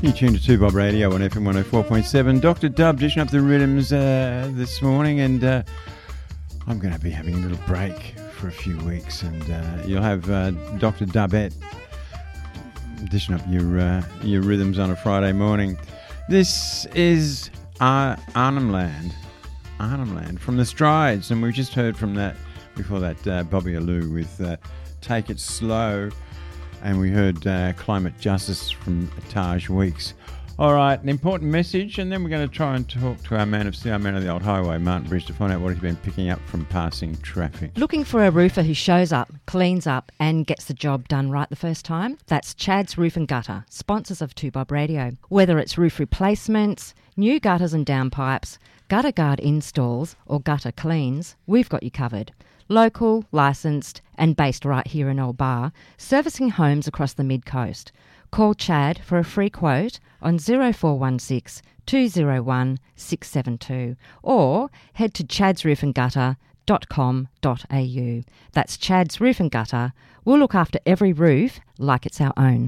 You tuned to 2Bob Radio on FM 104.7. Dr. Dub dishing up the rhythms this morning, and I'm going to be having a little break for a few weeks, and you'll have Dr. Dubette dishing up your rhythms on a Friday morning. This is Arnhem Land from the Strides, and we just heard from that before that Bobby Alou with Take It Slow. And we heard Climate Justice from Taj Weeks. All right, an important message, and then we're going to try and talk to our man of steel, our man of the old highway, Martin Bridge, to find out what he's been picking up from passing traffic. Looking for a roofer who shows up, cleans up, and gets the job done right the first time? That's Chad's Roof and Gutter, sponsors of 2Bob Radio. Whether it's roof replacements, new gutters and downpipes, gutter guard installs, or gutter cleans, we've got you covered. Local, licensed and based right here in Old Bar, servicing homes across the mid-coast. Call Chad for a free quote on 0416 201 672 or head to chadsroofandgutter.com.au. That's Chad's Roof and Gutter. We'll look after every roof like it's our own.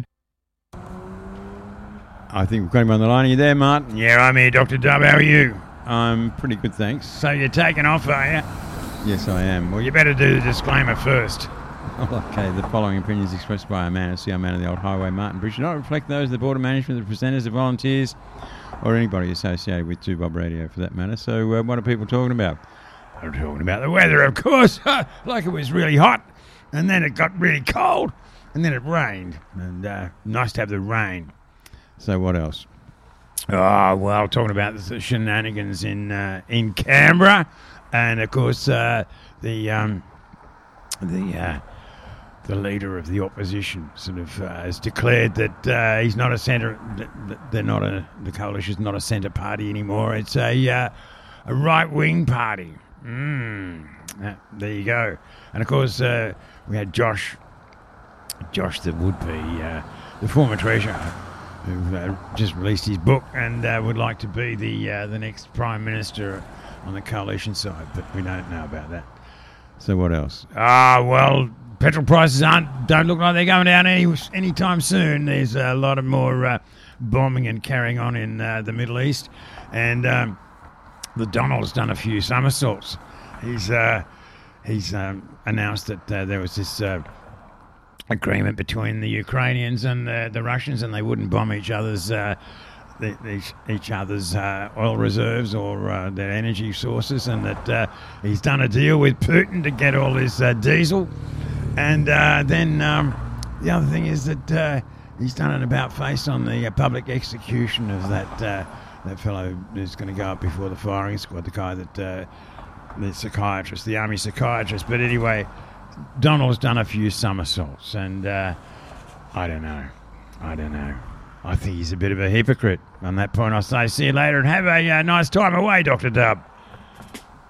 I think we've got him on the line. Are you there, Martin? Yeah, I'm here, Dr. Dub. How are you? I'm pretty good, thanks. So you're taking off, are you? Yes, I am. Well, you better do the disclaimer first. Okay, the following opinions expressed by our man of the old highway, Martin Bridge, do not reflect those of the Board of Management, the presenters, the volunteers, or anybody associated with 2Bob Radio for that matter. So what are people talking about? I'm talking about the weather, of course. Like it was really hot, and then it got really cold, and then it rained. And nice to have the rain. So what else? Oh, well, talking about the shenanigans in Canberra. And of course, the leader of the opposition sort of has declared that he's not a centre. They're not the coalition's not a centre party anymore. It's a right wing party. There you go. And of course, we had Josh, the would-be the former treasurer, who just released his book and would like to be the next prime minister on the coalition side, but we don't know about that. So what else? Well, petrol prices don't look like they're going down anytime soon. There's a lot of more bombing and carrying on in the Middle East, and the Donald's done a few somersaults. He's announced that there was this agreement between the Ukrainians and the Russians, and they wouldn't bomb each other's oil reserves or their energy sources, and that he's done a deal with Putin to get all his diesel. And then the other thing is that he's done an about-face on the public execution of that fellow who's going to go up before the firing squad, the guy that the psychiatrist, the army psychiatrist. But anyway, Donald's done a few somersaults, and I don't know. I think he's a bit of a hypocrite. On that point, I'll say see you later and have a nice time away, Dr. Dub.